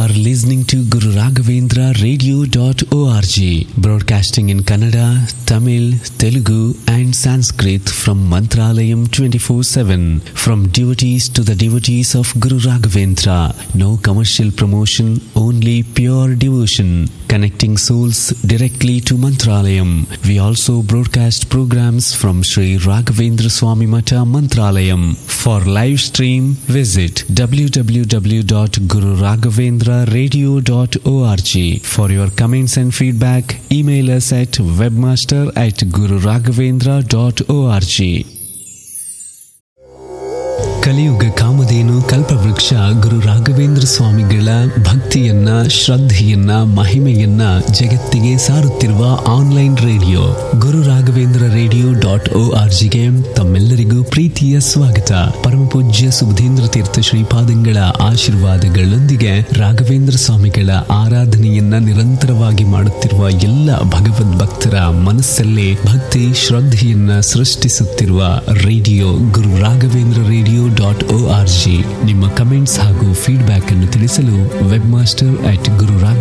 are listening to Guru Raghavendra Radio.org, broadcasting in Kannada, Tamil, Telugu and Sanskrit from Mantralayam 24/7. From devotees to the devotees of Guru Raghavendra. No commercial promotion, only pure devotion. Connecting souls directly to Mantralayam. We also broadcast programs from Sri Raghavendra Swami Mata Mantralayam. For live stream, visit www.gururaghavendraradio.org. For your comments and feedback, email us at webmaster@gururaghavendra.org. ಕಲಿಯುಗ ಕಾಮಧೇನು ಕಲ್ಪವೃಕ್ಷ ಗುರು ರಾಘವೇಂದ್ರ ಸ್ವಾಮಿಗಳ ಭಕ್ತಿಯನ್ನ, ಶ್ರದ್ಧೆಯನ್ನ, ಮಹಿಮೆಯನ್ನ ಜಗತ್ತಿಗೆ ಸಾರುತ್ತಿರುವ online radio Guru Raghavendra Radio.orgಗೆ ತಮ್ಮೆಲ್ಲರಿಗೂ ಪ್ರೀತಿಯ ಸ್ವಾಗತ. ಪರಮ ಪೂಜ್ಯ ಸುಬುಧೇಂದ್ರ ತೀರ್ಥ ಶ್ರೀಪಾದಂಗಳ ಆಶೀರ್ವಾದಗಳೊಂದಿಗೆ ರಾಘವೇಂದ್ರ ಸ್ವಾಮಿಗಳ ಆರಾಧನೆಯನ್ನ ನಿರಂತರವಾಗಿ ಮಾಡುತ್ತಿರುವ ಎಲ್ಲ ಭಗವದ್ ಭಕ್ತರ ಮನಸ್ಸಲ್ಲೇ ಭಕ್ತಿ ಶ್ರದ್ಧೆಯನ್ನ ಸೃಷ್ಟಿಸುತ್ತಿರುವ ರೇಡಿಯೋ ಗುರು ರಾಘವೇಂದ್ರ Radio.org. ನಿಮ್ಮ ಕಮೆಂಟ್ಸ್ ಹಾಗೂ ಫೀಡ್ಬ್ಯಾಕ್ ಅನ್ನು ತಿಳಿಸಲು ವೆಬ್ಮಾಸ್ಟರ್ @gururaghavendra